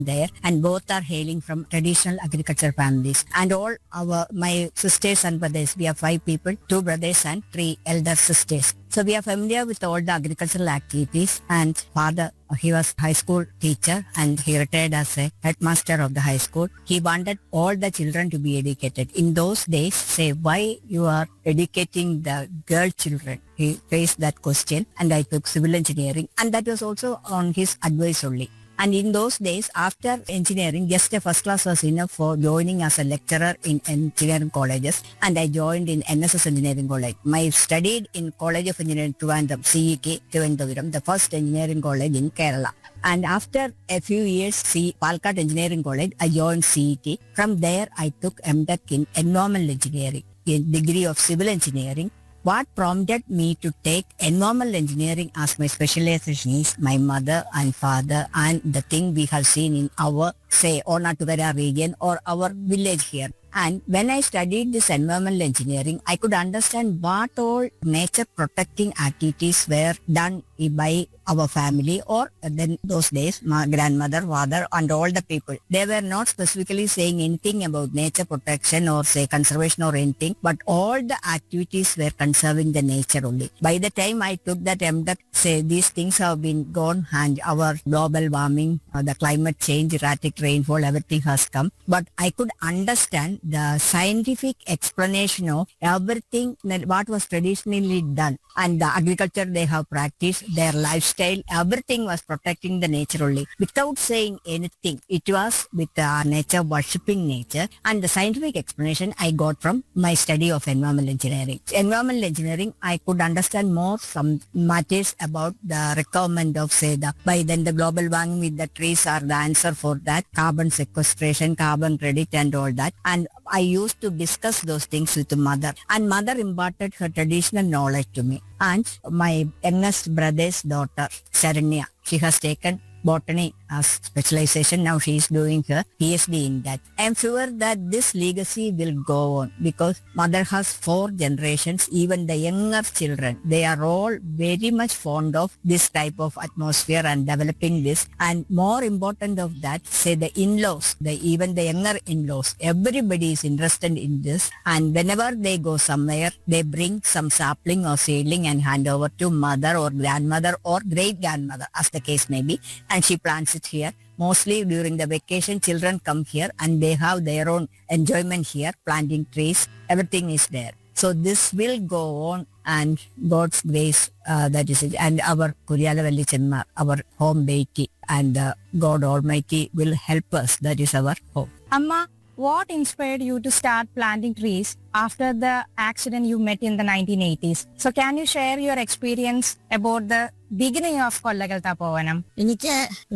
there, and both are hailing from traditional agriculture families. And all my sisters and brothers, we have 5 people, 2 brothers and 3 elder sisters. So we are familiar with all the agricultural activities. And father, he was high school teacher and he retired as a headmaster of the high school. He wanted all the children to be educated. In those days, say, why you are educating the girl children? He faced that question, and I took civil engineering, and that was also on his advice only. And in those days, after engineering, just a first class was enough for joining as a lecturer in engineering colleges. And I joined in NSS Engineering College. I studied in College of Engineering Trivandrum, CEK Trivandrum, the first engineering college in Kerala. And after a few years, Palkat Engineering College, I joined CET. From there, I took MTech in Environmental Engineering, a degree of Civil Engineering. What prompted me to take environmental engineering as my specialization is my mother and father and the thing we have seen in our, say, Onatuvara region or our village here. And when I studied this environmental engineering, I could understand what all nature protecting activities were done by our family, or then those days, my grandmother, father, and all the people. They were not specifically saying anything about nature protection or say conservation or anything, but all the activities were conserving the nature only. By the time I took that MTech, say these things have been gone, and our global warming, the climate change, erratic rainfall, everything has come. But I could understand the scientific explanation of everything that what was traditionally done, and the agriculture they have practiced, their lifestyle, everything was protecting the nature only without saying anything. It was with nature, worshipping nature, and the scientific explanation I got from my study of environmental engineering. Environmental engineering, I could understand more some matters about the requirement of, say, by then the global warming with the trees are the answer for that, carbon sequestration, carbon credit, and all that. And I used to discuss those things with mother, and mother imparted her traditional knowledge to me. And my youngest brother's daughter, Sharanya, she has taken botany as specialization. Now she is doing her PhD in that. I am sure that this legacy will go on because mother has 4 generations, even the younger children. They are all very much fond of this type of atmosphere and developing this. And more important of that, say the in-laws, even the younger in-laws, everybody is interested in this. And whenever they go somewhere, they bring some sapling or seedling and hand over to mother or grandmother or great-grandmother, as the case may be, and she plants it here. Mostly during the vacation, children come here and they have their own enjoyment here, planting trees, everything is there. So this will go on, and God's grace, that is it. And our Kuriyalavalli Chemma, our home deity, and God Almighty will help us. That is our hope. Amma, what inspired you to start planting trees after the accident you met in the 1980s? So can you share your experience about the beginning of Kollagal Tapovanam? എനിക്ക്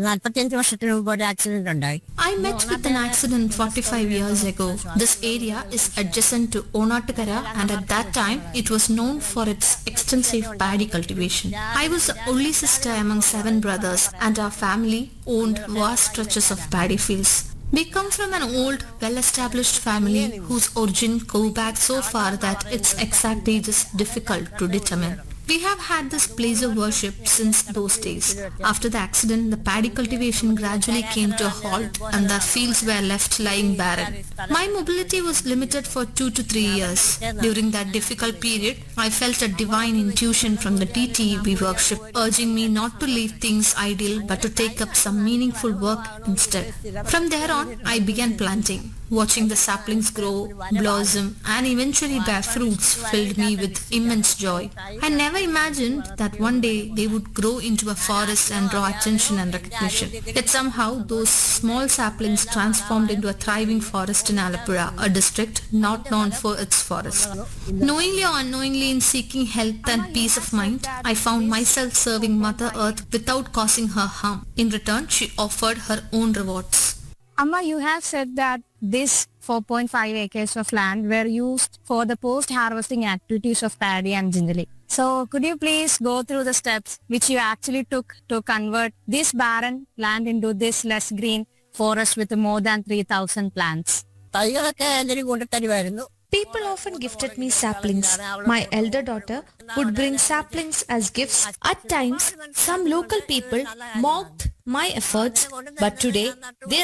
45 വർഷത്തിന് മുമ്പ് ഒരു accident ഉണ്ടായി. I met with an accident 45 years ago. This area is adjacent to Onattukara, and at that time it was known for its extensive paddy cultivation. I was the only sister among 7 brothers, and our family owned vast stretches of paddy fields. We come from an old, well-established family whose origin go back so far that its exact age is difficult to determine. We have had this place of worship since those days. After the accident, the paddy cultivation gradually came to a halt and the fields were left lying barren. My mobility was limited for 2 to 3 years. During that difficult period, I felt a divine intuition from the deity we worship, urging me not to leave things idle but to take up some meaningful work instead. From there on, I began planting. Watching the saplings grow, blossom, and eventually bear fruits filled me with immense joy. I never imagined that one day they would grow into a forest and draw attention and recognition. Yet somehow those small saplings transformed into a thriving forest in Alappuzha, a district not known for its forests. Knowingly or unknowingly, in seeking health and peace of mind, I found myself serving Mother Earth without causing her harm. In return, she offered her own rewards. Amma, you have said that this 4.5 acres of land were used for the post-harvesting activities of paddy and gingerly. So could you please go through the steps which you actually took to convert this barren land into this less green forest with more than 3,000 plants? തൈകളൊക്കെ എല്ലാവരും കൊണ്ടു തരുമായിരുന്നു. People often gifted me saplings. My elder daughter would bring saplings as gifts. At times, some local people mocked my efforts, but today they